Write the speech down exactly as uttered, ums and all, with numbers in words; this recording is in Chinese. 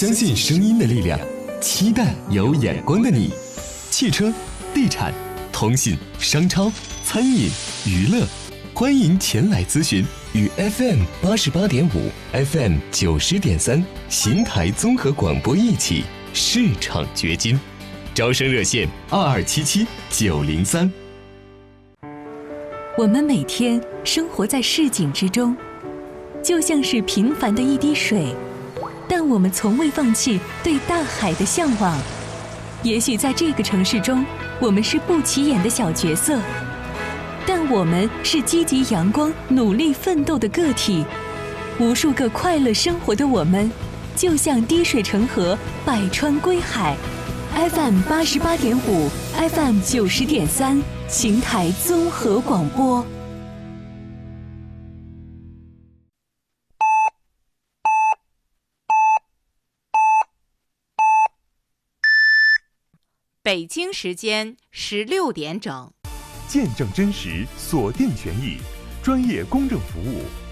相信声音的力量，期待有眼光的你。汽车、地产、通信、商超、餐饮、娱乐，欢迎前来咨询。与 F M 八十八点五、F M 九十点三邢台综合广播一起市场掘金。招生热线二二七七九零三。 我们每天生活在市井之中，就像是平凡的一滴水，但我们从未放弃对大海的向往。也许在这个城市中，我们是不起眼的小角色，但我们是积极阳光、努力奋斗的个体。无数个快乐生活的我们，就像滴水成河，百川归海。F M 八十八点五 ，F M 九十点三，邢台综合广播。 北京时间十六点整， 见证真实，锁定权益，专业公正服务，